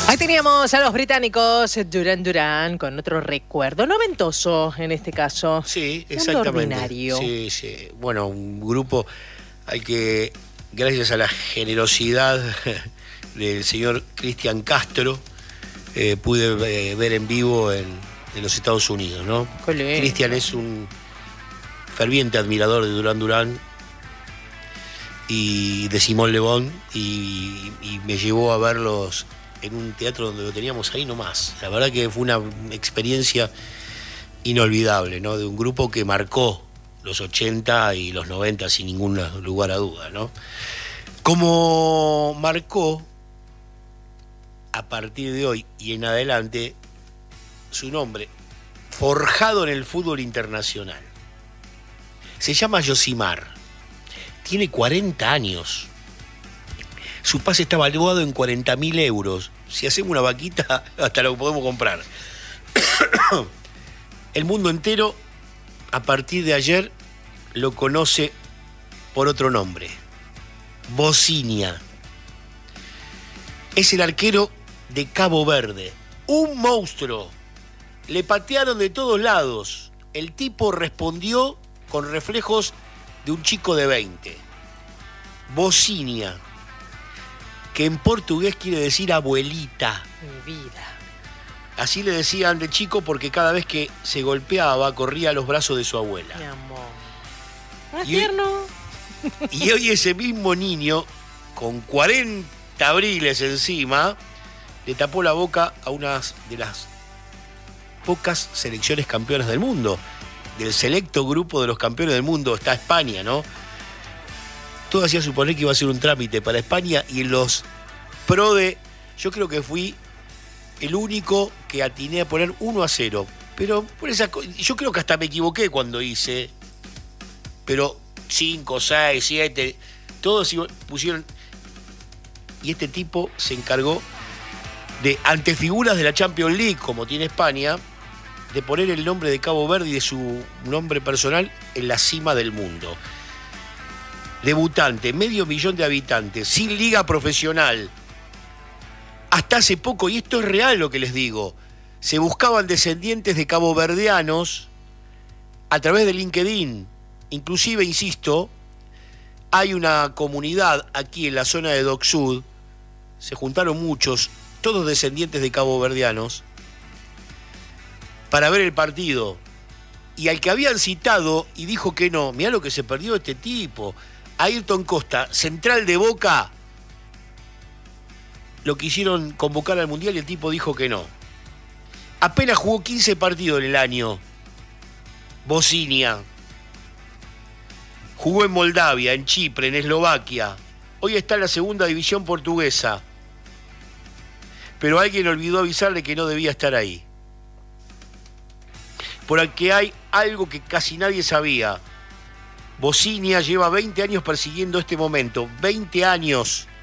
Ahí teníamos a los británicos Duran Duran con otro recuerdo noventoso en este caso. Sí, Nada exactamente. ordinario. Sí, sí. Bueno, un grupo al que, gracias a la generosidad del señor Cristian Castro, pude ver en vivo en los Estados Unidos, ¿no? Cristian es un ferviente admirador de Duran Duran y de Simón Le Bon y me llevó a verlos en un teatro donde lo teníamos ahí nomás. La verdad que fue una experiencia inolvidable, ¿no? De un grupo que marcó los 80 y los 90 sin ningún lugar a duda, ¿no? Como marcó a partir de hoy y en adelante su nombre, forjado en el fútbol internacional. Se llama Yosimar, tiene 40 años. Su pase está valuado en 40.000 euros. Si hacemos una vaquita, hasta lo podemos comprar. El mundo entero, a partir de ayer, lo conoce por otro nombre. Bocinia. Es el arquero de Cabo Verde. Un monstruo. Le patearon de todos lados. El tipo respondió con reflejos de un chico de 20. Bocinia, que en portugués quiere decir abuelita. Mi vida. Así le decían de chico porque cada vez que se golpeaba corría a los brazos de su abuela. Mi amor. Más tierno. Y hoy ese mismo niño, con 40 abriles encima, le tapó la boca a una de las pocas selecciones campeonas del mundo. Del selecto grupo de los campeones del mundo está España, ¿no? Todo hacía suponer que iba a ser un trámite para España y en los PRODE yo creo que fui el único que atiné a poner 1-0. Pero por esa, yo creo que hasta me equivoqué cuando hice, pero 5, 6, 7, todos pusieron. Y este tipo se encargó de, ante figuras de la Champions League, como tiene España, de poner el nombre de Cabo Verde y de su nombre personal en la cima del mundo. Debutante, 500.000 de habitantes, sin liga profesional. Hasta hace poco, y esto es real lo que les digo, se buscaban descendientes de caboverdianos a través de LinkedIn. Inclusive, insisto, hay una comunidad aquí en la zona de Dock Sud, se juntaron muchos, todos descendientes de caboverdianos, para ver el partido. Y al que habían citado y dijo que no, mirá lo que se perdió este tipo. Ayrton Costa, central de Boca, lo quisieron convocar al Mundial y el tipo dijo que no. Apenas jugó 15 partidos en el año. Bocinia. Jugó en Moldavia, en Chipre, en Eslovaquia. Hoy está en la segunda división portuguesa. Pero alguien olvidó avisarle que no debía estar ahí. Porque hay algo que casi nadie sabía. Bocinia lleva 20 años persiguiendo este momento. 20 años.